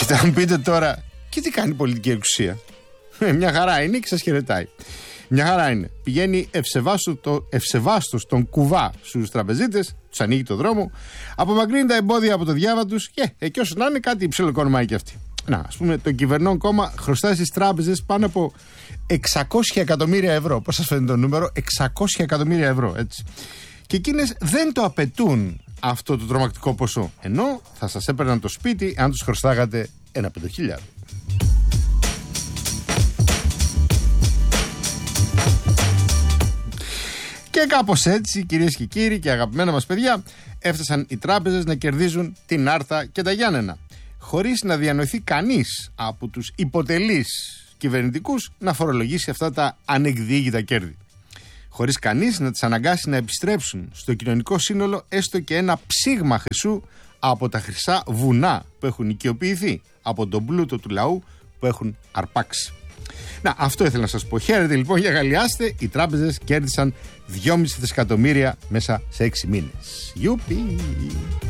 Και θα μου πείτε τώρα, και τι κάνει η πολιτική εξουσία? Μια χαρά είναι και σας χαιρετάει. Μια χαρά είναι. Πηγαίνει ευσεβάστος τον κουβά στους τραπεζίτες, τους ανοίγει το δρόμο, απομακρύνει τα εμπόδια από το διάβα τους και εκεί όσο να είναι κάτι υψηλό οικονομάει και αυτή. Να, ας πούμε, το κυβερνών κόμμα χρωστάει στις τράπεζες πάνω από 600 εκατομμύρια ευρώ. Πώς σας φαίνεται το νούμερο? 600 εκατομμύρια ευρώ, έτσι. Και εκείνες δεν το απαιτούν αυτό το τρομακτικό ποσό. Ενώ θα σας έπαιρναν το σπίτι αν τους χρωστάγατε ένα 5.000. Και κάπως έτσι, κυρίες και κύριοι και αγαπημένα μας παιδιά, έφτασαν οι τράπεζες να κερδίζουν την Άρτα και τα Γιάννενα, χωρίς να διανοηθεί κανείς από τους υποτελείς κυβερνητικούς να φορολογήσει αυτά τα ανεκδιήγητα κέρδη. Χωρίς κανείς να τις αναγκάσει να επιστρέψουν στο κοινωνικό σύνολο έστω και ένα ψήγμα χρυσού από τα χρυσά βουνά που έχουν οικειοποιηθεί, από τον πλούτο του λαού που έχουν αρπάξει. Να, αυτό ήθελα να σας πω. Χαίρετε λοιπόν, για γαλλιάστε. Οι τράπεζες κέρδισαν 2,5 δισεκατομμύρια μέσα σε 6 μήνες. Ιουπι!